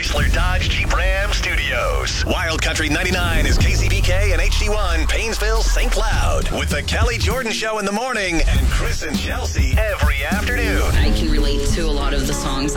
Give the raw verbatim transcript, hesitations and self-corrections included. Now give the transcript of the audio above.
Chrysler Dodge Jeep Ram Studios. Wild Country ninety-nine is K C B K and H D one, Paynesville, Saint Cloud. With the Kelly Jordan Show in the morning and Chris and Chelsea every afternoon. I can relate to a lot of the songs.